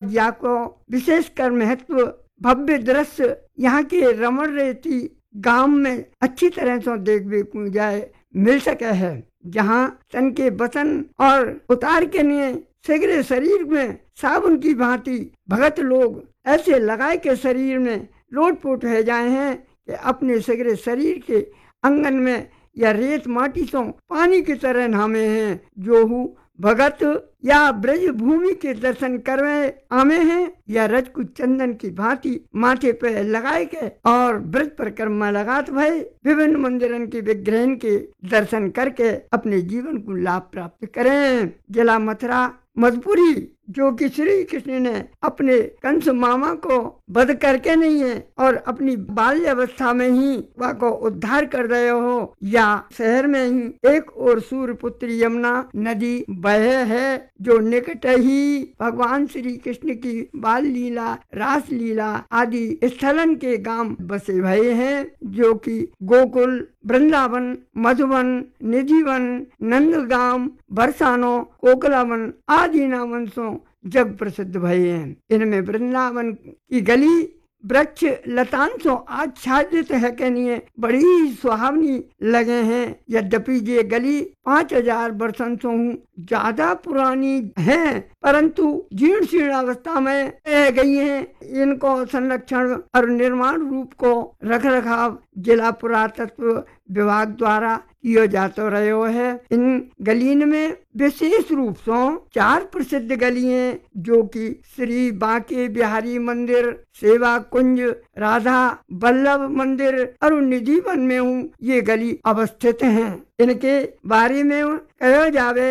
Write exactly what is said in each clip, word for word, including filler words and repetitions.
आज या को विशेषकर महत्व भव्य दृश्य यहाँ के रमण रेती गांव में अच्छी तरह से देखने को जाए मिल सके है, जहाँ तन के बचन और उतार के लिए सगरे शरीर में साबुन की भांति भगत लोग ऐसे लगाए के शरीर में लोटपोट हो जाए हैं कि अपने सगरे शरीर के अंगन में या रेत माटी से पानी की तरह नामे हैं। जो हु भगत या ब्रज भूमि के दर्शन करवे आमे हैं या रज को चंदन की भांति माथे पे लगाए के और ब्रज परिक्रमा लगात भय विभिन्न मंदिरन के विग्रहन के दर्शन करके अपने जीवन को लाभ प्राप्त करें। जिला मथुरा मधुपुरी जो कि श्री कृष्ण ने अपने कंस मामा को वध करके नहीं है और अपनी बाल्य अवस्था में ही वह को उद्धार कर रहे हो, या शहर में ही एक और सूर्यपुत्री यमुना नदी बहे है जो निकट ही भगवान श्री कृष्ण की बाल लीला रास लीला आदि स्थलन के गांव बसे भये हैं, जो कि गोकुल वृंदावन मधुवन निधिवन नंदगाम बरसानो कोकलावन आदि नामन से जग प्रसिद्ध भये हैं। इनमें वृंदावन की गली वृक्ष लतांशों आच्छादित है के लिए बड़ी सुहावनी लगे हैं। यद्यपि ये गली पाँच हजार वर्षों से ज्यादा पुरानी है, परंतु जीर्ण शीर्ण अवस्था में रह गई हैं। इनको संरक्षण और निर्माण रूप को रख रखाव जिला पुरातत्व विभाग द्वारा किया जाता रहो है। इन गलियों में विशेष रूप से चार प्रसिद्ध गलियां जो कि श्री बांके बिहारी मंदिर, सेवा कुंज, राधा वल्लभ मंदिर और निधिवन में हूँ ये गली अवस्थित हैं। इनके बारे में कहा जावे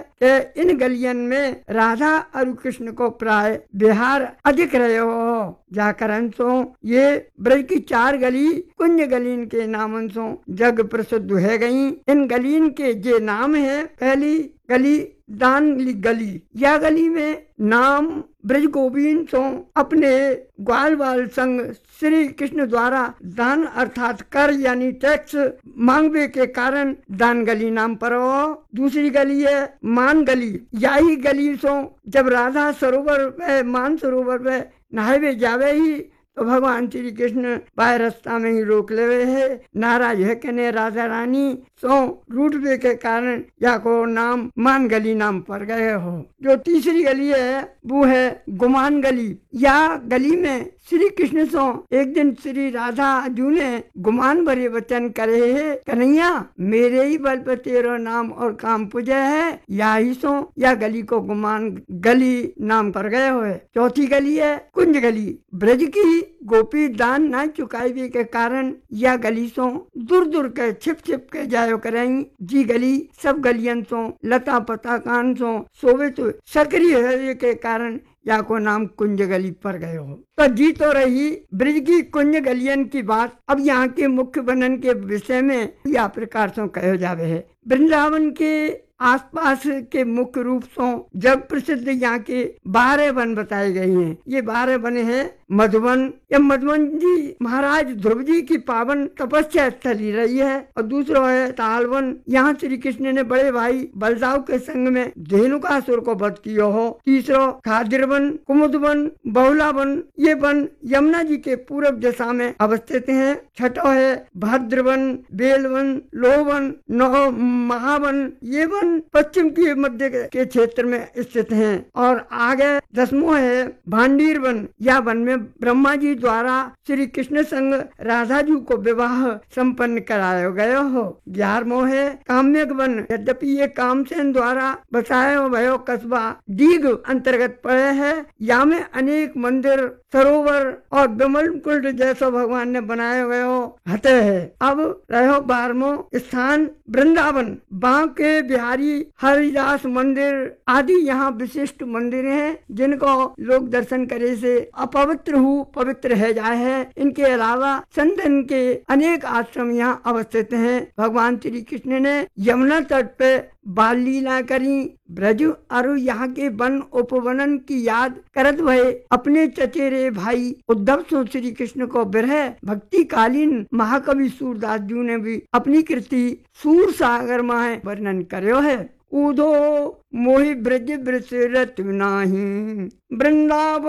कि इन गलियन में राधा और कृष्ण को प्राय बिहार अधिक रहे हो, जाकर सो ये ब्रज की चार गली कुंज गलीन के नामन सो जग प्रसिद्ध है गई। इन गलीन के जे नाम है, पहली गली दान गली, या गली में नाम ब्रज गोविंद सो अपने ग्वाल बाल संग श्री कृष्ण द्वारा दान अर्थात कर यानी टैक्स मांगवे के कारण दान गली नाम पर हो। दूसरी गली है मान गली, यही गली सो जब राधा सरोवर में मान सरोवर में नहावे जावे ही तो भगवान श्री कृष्ण बाय रास्ता में ही रोक ले है। नाराज है कहने राधा रानी सो रूटवे के कारण या को नाम मान गली नाम पर गए हो। जो तीसरी गली है वो है गुमान गली, या गली में श्री कृष्ण सो एक दिन श्री राधा जू ने गुमान भरे वचन करे है, कन्हैया मेरे ही बल पर तेरो नाम और काम पूजे है, या ही सो या गली को गुमान गली नाम पर गए हुए। चौथी गली है कुंज गली, ब्रज की गोपी दान न चुकाई के कारण या गली सो दूर दूर के छिप छिप के जायो करेंगी। जी गली सब गलियन सो लता पता कान सो सोवे तो सक्रिय के कारण या को नाम कुंज गली पर गए हो। तो जी तो रही ब्रज की कुंज गलियन की बात। अब यहाँ के मुख्य बनन के विषय में या प्रकार से कहे जावे है। वृंदावन के आसपास के मुख्य रूप से जग प्रसिद्ध यहाँ के बारह वन बताए गए हैं। ये बारह वन है मधुवन, या मधुवन जी महाराज ध्रुव जी की पावन तपस्या स्थली रही है। और दूसरा है तालवन, यहाँ श्री कृष्ण ने बड़े भाई बलदाव के संग में धेनुकासुर को वध किया हो। तीसरा खादिरवन, कुमुदवन, बहुलावन, ये वन यमुना जी के पूर्व दिशा में अवस्थित हैं। छठो है भद्रवन, बेलवन, लोवन, नौ महावन, ये वन पश्चिम के मध्य के क्षेत्र में स्थित हैं। और आगे दसवां है भांडीर वन, या वन में ब्रह्मा जी द्वारा श्री कृष्ण संग राधा जी को विवाह संपन्न कराया गया हो। ग्यारहवां है काम्यक वन, यद्यपि ये कामसेन द्वारा बसाया भयो कस्बा दीघ अंतर्गत पड़े है। या में अनेक मंदिर सरोवर और विमल कुंड जैसा भगवान ने बनाए हुए हो हते है। अब रहो बारहवां स्थान वृंदावन, बांके बिहारी हरिदास मंदिर आदि यहाँ विशिष्ट मंदिर हैं, जिनको लोग दर्शन करे से अपवित्र हु पवित्र है जाए है। इनके अलावा संतन के अनेक आश्रम यहाँ अवस्थित हैं। भगवान श्री कृष्ण ने यमुना तट पे बाल लीला करी। ब्रज और यहाँ के वन उपवनन की याद करत भये अपने चचेरे भाई उद्धव से श्री कृष्ण को विरह भक्ति कालीन महाकवि सूरदास जी ने भी अपनी कृति सूर सागर में वर्णन कर्यो है। उदो मोहि ब्रज ब्रज रत नाही वृंदावन